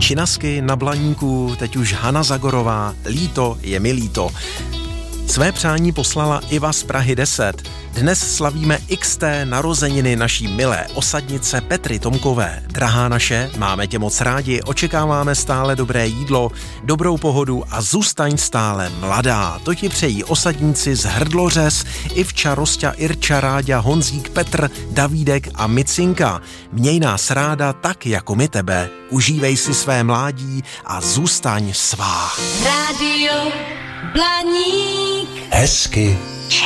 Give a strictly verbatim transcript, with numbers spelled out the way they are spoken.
Činasky na Blaníku, teď už Hana Zagorová, líto je mi líto. Své přání poslala Iva z Prahy deset. Dnes slavíme iks té narozeniny naší milé osadnice Petry Tomkové. Drahá naše, máme tě moc rádi, očekáváme stále dobré jídlo, dobrou pohodu a zůstaň stále mladá. To ti přejí osadníci z Hrdlořez, Ivča, Rosťa, Irča, Ráďa, Honzík, Petr, Davídek a Micinka. Měj nás ráda tak jako my tebe. Užívej si své mládí a zůstaň svá. Rádio Blaník. Hezky